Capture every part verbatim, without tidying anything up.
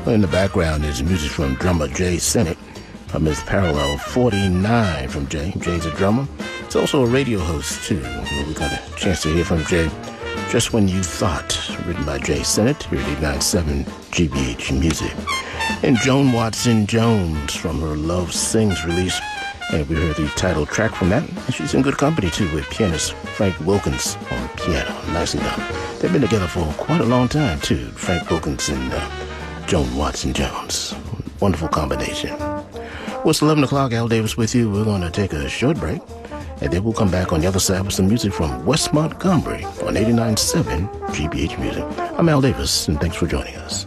In the background is music from drummer Jay Sennett from his Parallel forty-nine from Jay. Jay's a drummer. He's also a radio host, too. We got a chance to hear from Jay, Just When You Thought, written by Jay Sennett here at eighty-nine point seven G B H Music. And Joan Watson Jones from her Love Sings release. And we heard the title track from that. And she's in good company, too, with pianist Frank Wilkins on piano. Nicely done. They've been together for quite a long time, too. Frank Wilkins and uh, Joan Watson Jones. Wonderful combination. Well, it's eleven o'clock. Al Davis with you. We're going to take a short break. And then we'll come back on the other side with some music from West Montgomery on eighty-nine point seven G B H Music. I'm Al Davis, and thanks for joining us.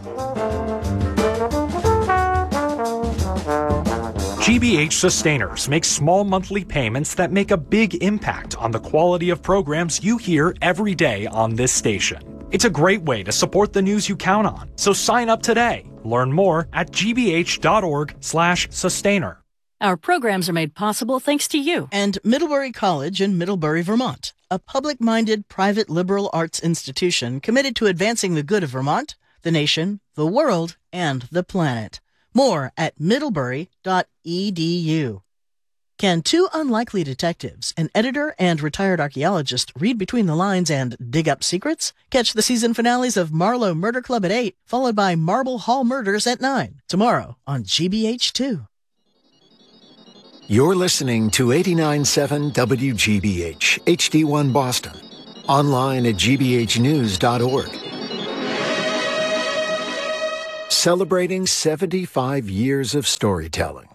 G B H Sustainers make small monthly payments that make a big impact on the quality of programs you hear every day on this station. It's a great way to support the news you count on, so sign up today. Learn more at gbh.org slash sustainer. Our programs are made possible thanks to you. And Middlebury College in Middlebury, Vermont, a public-minded private liberal arts institution committed to advancing the good of Vermont, the nation, the world, and the planet. More at middlebury dot e d u. Can two unlikely detectives, an editor and retired archaeologist, read between the lines and dig up secrets? Catch the season finales of Marlowe Murder Club at eight, followed by Marble Hall Murders at nine. Tomorrow on G B H two. You're listening to eighty-nine point seven W G B H, H D one Boston. Online at g b h news dot org. Celebrating seventy-five years of storytelling.